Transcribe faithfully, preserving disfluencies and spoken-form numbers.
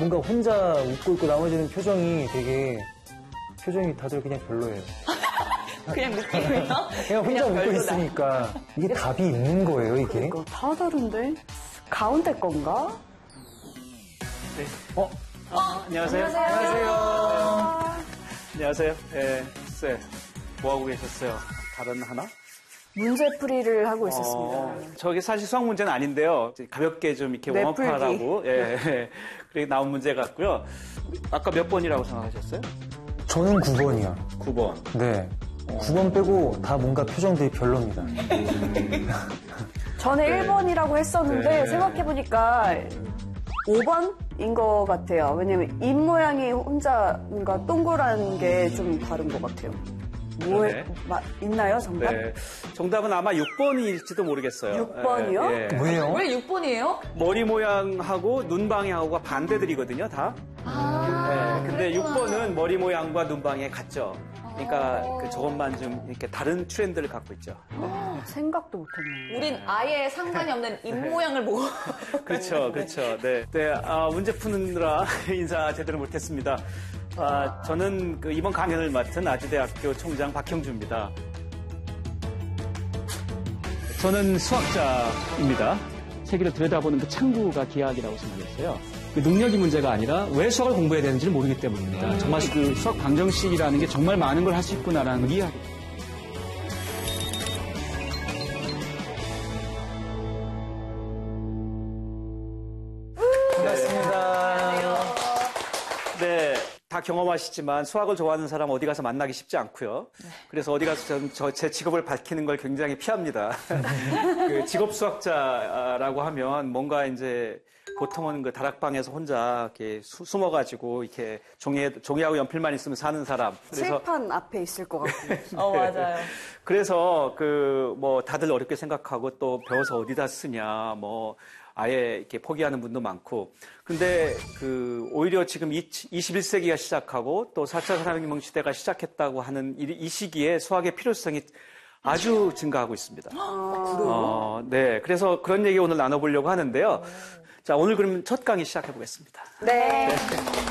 뭔가 혼자 웃고 있고 나머지는 표정이 되게 표정이 다들 그냥 별로예요. 그냥 느낌이요? 그냥 혼자 웃고 별로다. 있으니까 이게 답이 있는 거예요, 이게? 그러니까 다 다른데? 가운데 건가? 네. 어? 아, 안녕하세요. 안녕하세요. 안녕하세요. 예, 쎄. 뭐 하고 계셨어요? 다른 하나? 문제풀이를 하고 있었습니다. 어, 저게 사실 수학 문제는 아닌데요. 가볍게 좀 이렇게 내풀기. 웜업하라고 예, 예. 그렇게 나온 문제 같고요. 아까 몇 번이라고 생각하셨어요? 저는 구 번이요. 구 번. 네. 구 번 빼고 다 뭔가 표정들이 별로입니다. 전에 네. 일 번이라고 했었는데 네. 생각해보니까 오 번인 것 같아요. 왜냐면 입 모양이 혼자 뭔가 동그란 게 좀 다른 것 같아요. 뭐 네. 마, 있나요, 정답? 네. 정답은 아마 육 번일지도 모르겠어요. 육 번이요? 예, 예. 왜요? 왜 육 번이에요? 머리 모양하고 눈 방향하고가 반대들이거든요, 다. 아, 네, 근데 그랬구나. 육 번은 머리 모양과 눈 방향이 같죠. 그러니까 어. 그 저것만 좀 이렇게 다른 트렌드를 갖고 있죠. 생각도 못했네요. 우린 아예 상관이 없는 입 모양을 보고. 그렇죠, 그렇죠. 네, 네, 아, 문제 푸느라 인사 제대로 못했습니다. 아, 저는 그 이번 강연을 맡은 아주대학교 총장 박형주입니다. 저는 수학자입니다. 세계를 들여다보는 그 창구가 기하학이라고 생각했어요. 그 능력이 문제가 아니라 왜 수학을 공부해야 되는지를 모르기 때문입니다. 정말 그 수학 방정식이라는 게 정말 많은 걸 할 수 있구나라는 걸 이해하게 됩니다. 반갑습니다. 네, 다 경험하시지만 수학을 좋아하는 사람 어디 가서 만나기 쉽지 않고요. 그래서 어디 가서 전 제 직업을 밝히는 걸 굉장히 피합니다. 그 직업 수학자라고 하면 뭔가 이제 보통은 그 다락방에서 혼자 이렇게 수, 숨어가지고 이렇게 종이에, 종이하고 연필만 있으면 사는 사람. 칠판 앞에 있을 것 같고. 어, 맞아요. 그래서 그 뭐 다들 어렵게 생각하고 또 배워서 어디다 쓰냐 뭐 아예 이렇게 포기하는 분도 많고. 근데 그 오히려 지금 이십일 세기가 시작하고 또 사 차 산업혁명 시대가 시작했다고 하는 이, 이 시기에 수학의 필요성이 아주 증가하고 있습니다. 어, 네. 그래서 그런 얘기 오늘 나눠보려고 하는데요. 자, 오늘 그러면 첫 강의 시작해 보겠습니다. 네.